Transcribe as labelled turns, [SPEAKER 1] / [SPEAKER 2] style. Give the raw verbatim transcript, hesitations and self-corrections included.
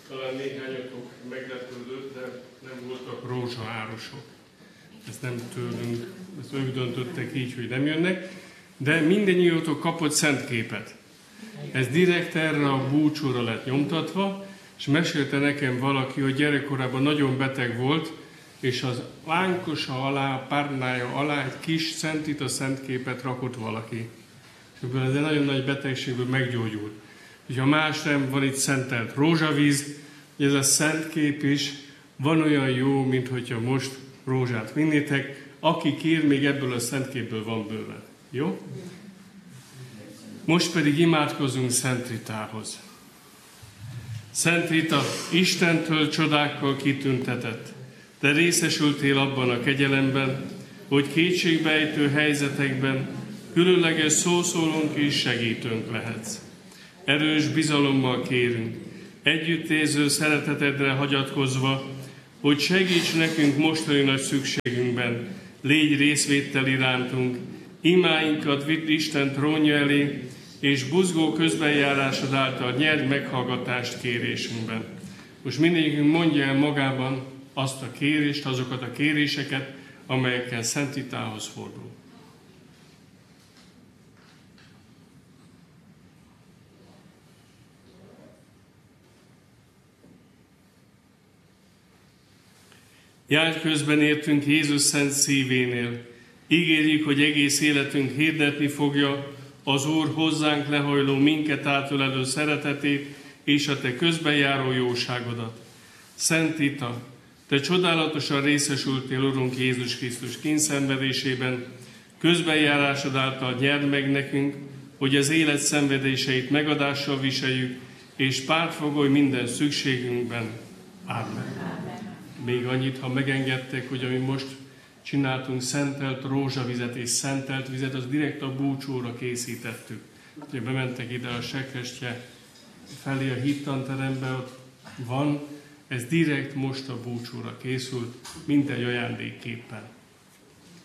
[SPEAKER 1] Talán néhányatok meglepődött, de nem voltak rózsaárusok. Ezt nem tőlünk, ezt ők döntöttek így, hogy nem jönnek, de mindennyiótok kapott szentképet. Ez direkt erre a búcsúra lett nyomtatva, és mesélte nekem valaki, hogy gyerekkorában nagyon beteg volt, és az lánkosa alá, a párnája alá egy kis szentita szentképet rakott valaki. És ebből ez egy nagyon nagy betegségből meggyógyult. És ha más nem, van itt szentelt rózsavíz, hogy ez a szentkép is van olyan jó, mint hogyha most rózsát vinnétek. Aki kér, még ebből a szentképből van bőven. Jó? Most pedig imádkozunk Szent Ritához. Szent Rita, Istentől csodákkal kitüntetett, de részesültél abban a kegyelemben, hogy kétségbejtő helyzetekben különleges szószólónk és segítőnk lehetsz. Erős bizalommal kérünk, együttérző szeretetedre hagyatkozva, hogy segíts nekünk mostani nagy szükségünkben, légy részvéttel irántunk, imáinkat vidd Isten trónja elé, és buzgó közbenjárásod által nyerd meghallgatást kérésünkben. Most mindegyikünk mondja el magában azt a kérést, azokat a kéréseket, amelyekkel Szent Ritához fordul. Járj közben értünk Jézus szent szívénél. Ígérjük, hogy egész életünk hirdetni fogja az Úr hozzánk lehajló, minket átölelő szeretetét és a te közbenjáró jóságodat. Szent Rita, te csodálatosan részesültél Urunk Jézus Krisztus kényszenvedésében, közbenjárásod által nyerd meg nekünk, hogy az élet szenvedéseit megadással viseljük, és pártfogolj minden szükségünkben. Amen. Még annyit, ha megengedtek, hogy ami most csináltunk szentelt rózsavizet és szentelt vizet, az direkt a búcsúra készítettük. Ugye bementek ide a sekrestye felé a hittanterembe, ott van, ez direkt most a búcsúra készült, mindegy ajándékképpen.